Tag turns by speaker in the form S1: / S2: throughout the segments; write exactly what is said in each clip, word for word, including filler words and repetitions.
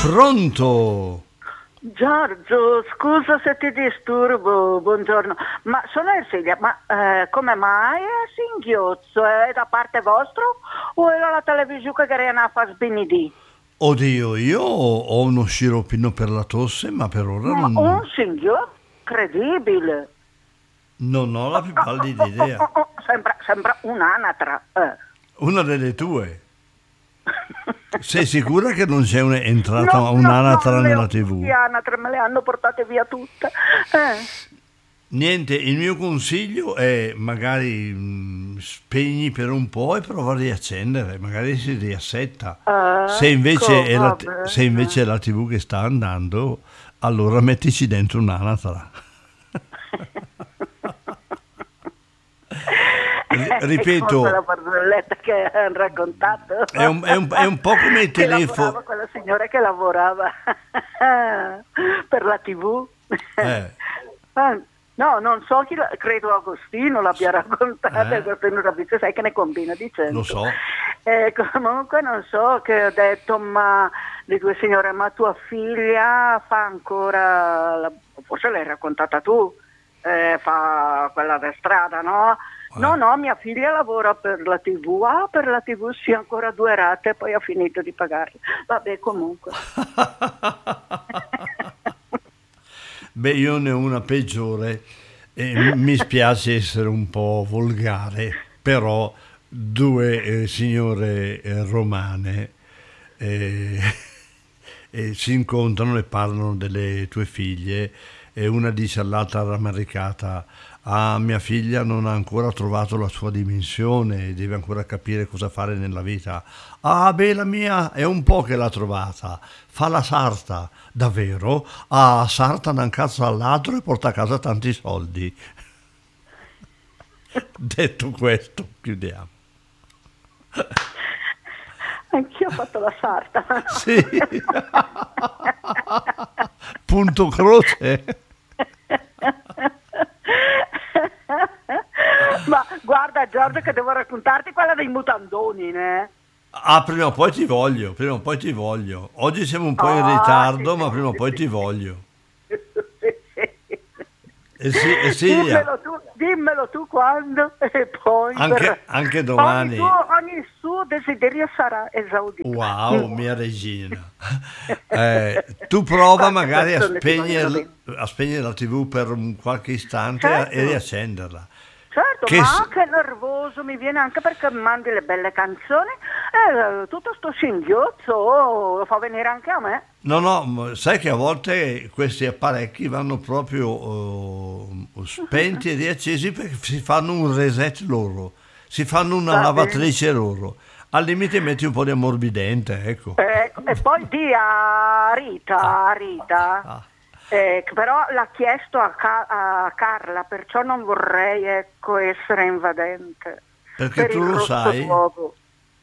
S1: Pronto?
S2: Giorgio, scusa se ti disturbo, buongiorno, ma sono Ersilia, ma eh, come mai è singhiozzo? È da parte vostra o era la televisione che era a far sbinidì?
S1: Oddio, io ho uno sciroppino per la tosse, ma per ora
S2: Ma
S1: non,
S2: un singhiozzo incredibile.
S1: non ho la più pallida
S2: Oh, oh,
S1: idea.
S2: oh, oh, sembra, sembra un'anatra. Eh.
S1: Una delle tue. Sei sicura che non c'è un- entrata
S2: No,
S1: un'anatra
S2: no, no,
S1: nella
S2: le ho-
S1: tivù?
S2: Le anatre me le hanno portate via tutte. Eh.
S1: Niente, il mio consiglio è magari mh, spegni per un po' e prova a riaccendere, magari si riassetta.
S2: Ecco,
S1: Se invece, è la,
S2: va
S1: se invece è
S2: bene.
S1: la tivù che sta andando, allora mettici dentro un'anatra. Ri- Ripeto,
S2: Come la barzelletta che hanno raccontato.
S1: è un, è un- è un po' come il
S2: Che
S1: telefono.
S2: lavorava quella signora che lavorava per la tivù.
S1: Eh.
S2: Ah, no, non so chi, la- credo Agostino l'abbia raccontata.
S1: Eh.
S2: Agostino Ravizio, sai che ne combina di cento.
S1: Lo so.
S2: Eh, comunque non so, che ho detto, ma le due signore, ma tua figlia fa ancora, la- forse l'hai raccontata tu, eh, fa quella da strada, no? No, no, mia figlia lavora per la tivù. Ah, per la tivù sì, ancora due rate e poi ha finito di pagarle. Vabbè, comunque.
S1: Beh, io ne ho una peggiore e mi spiace essere un po' volgare, però due eh, signore eh, romane eh, eh, si incontrano e parlano delle tue figlie e una dice all'altra rammaricata: ah, mia figlia non ha ancora trovato la sua dimensione, deve ancora capire cosa fare nella vita. Ah, beh, la mia è un po' che l'ha trovata, fa la sarta. Davvero? Ah, sarta da un cazzo all'altro e porta a casa tanti soldi. Detto questo, chiudiamo.
S2: Anch'io ho fatto la sarta.
S1: Sì. Punto croce.
S2: Ma guarda Giorgio che devo raccontarti quella dei mutandoni, né?
S1: Ah, prima o poi ti voglio, prima o poi ti voglio. Oggi siamo un po' in
S2: Ah,
S1: ritardo,
S2: sì,
S1: ma
S2: sì,
S1: prima o
S2: sì,
S1: poi
S2: sì,
S1: ti
S2: sì.
S1: voglio.
S2: Sì, sì.
S1: E sì, e Silvia,
S2: Dimmelo tu, dimmelo tu quando e poi
S1: anche,
S2: per-
S1: anche
S2: ogni,
S1: domani.
S2: tuo, ogni suo desiderio sarà esaudito.
S1: Wow, mia regina. Eh, tu prova
S2: Quante
S1: magari a
S2: persone ti vogliono
S1: spegnere,
S2: bene.
S1: a spegnere la tivù per un qualche istante
S2: Certo.
S1: e riaccenderla.
S2: Certo,
S1: Che
S2: ma
S1: s-
S2: anche nervoso mi viene anche perché mandi le belle canzoni e tutto sto singhiozzo oh, lo fa venire anche a me.
S1: No, no, ma sai che a volte questi apparecchi vanno proprio eh, spenti e riaccesi perché si fanno un reset loro, si fanno una
S2: Va
S1: lavatrice loro. Al limite metti un po' di ammorbidente, ecco.
S2: Eh, e poi di a Rita, a Rita,
S1: Ah.
S2: eh, che però l'ha chiesto a, Ca- a Carla, perciò non vorrei ecco, essere invadente.
S1: Perché
S2: Per
S1: tu
S2: il
S1: lo
S2: rosso
S1: sai?
S2: d'uovo.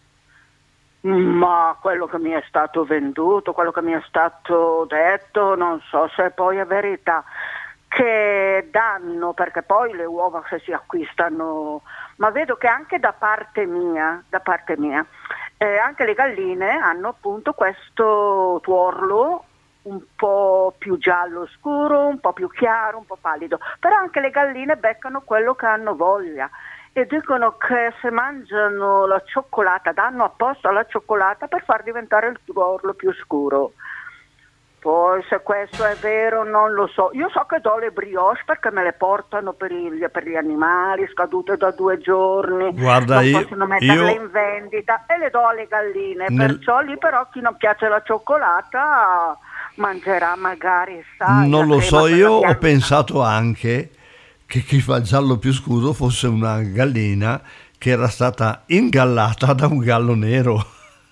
S2: Ma quello che mi è stato venduto, quello che mi è stato detto, non so se poi è verità, che danno, perché poi le uova se si acquistano, ma vedo che anche da parte mia, da parte mia, eh, anche le galline hanno appunto questo tuorlo un po' più giallo scuro, un po' più chiaro, un po' pallido, però anche le galline beccano quello che hanno voglia. E dicono che se mangiano la cioccolata, danno apposta la cioccolata per far diventare il tuorlo più scuro. Poi se questo è vero non lo so. Io so che do le brioche perché me le portano per, i- per gli animali scadute da due giorni,
S1: Guarda,
S2: non
S1: io,
S2: possono metterle
S1: io
S2: in vendita e le do alle galline.
S1: nel-
S2: Perciò lì però chi non piace la cioccolata mangerà magari, sai,
S1: non
S2: la
S1: lo
S2: crema
S1: so,
S2: quella
S1: io ho
S2: bianca.
S1: pensato anche che chi fa il giallo più scuro fosse una gallina che era stata ingallata da un gallo nero.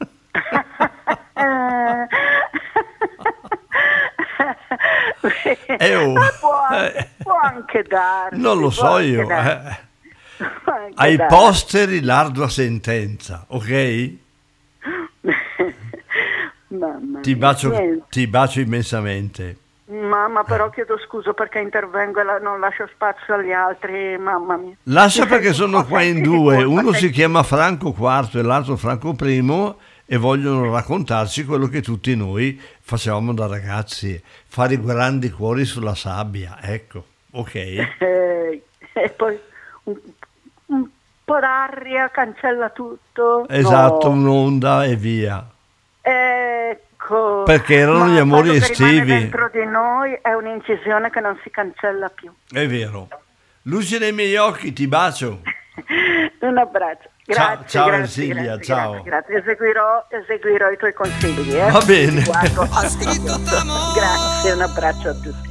S1: Eh, oh,
S2: può, anche,
S1: eh,
S2: può anche darsi,
S1: non lo
S2: può
S1: so
S2: anche
S1: io.
S2: darsi,
S1: eh.
S2: può anche
S1: Ai
S2: darsi.
S1: posteri l'ardua sentenza, ok?
S2: Mamma
S1: Ti
S2: mia,
S1: bacio,
S2: niente.
S1: ti bacio immensamente.
S2: Mamma, però chiedo scusa perché intervengo e la- non lascio spazio agli altri, mamma mia.
S1: Lascia
S2: Mi
S1: perché
S2: sento un
S1: sono
S2: po'
S1: qua in
S2: sensi di
S1: due,
S2: colpa,
S1: uno si
S2: senti.
S1: chiama Franco quarto e l'altro Franco primo e vogliono raccontarci quello che tutti noi facevamo da ragazzi, fare i grandi cuori sulla sabbia, ecco, ok?
S2: E, e poi un, un po' d'aria cancella tutto.
S1: Esatto,
S2: No.
S1: un'onda e via.
S2: Ecco.
S1: Perché erano
S2: Ma
S1: gli amori
S2: quello che rimane
S1: estivi.
S2: dentro di noi è un'incisione che non si cancella più.
S1: È vero. Luce nei miei occhi, ti bacio.
S2: Un abbraccio. Grazie,
S1: ciao
S2: grazie,
S1: Ersilia,
S2: grazie,
S1: ciao.
S2: Grazie, grazie. Eseguirò, eseguirò i tuoi consigli. Eh?
S1: Va bene.
S2: Guardo. Grazie, un abbraccio a tutti.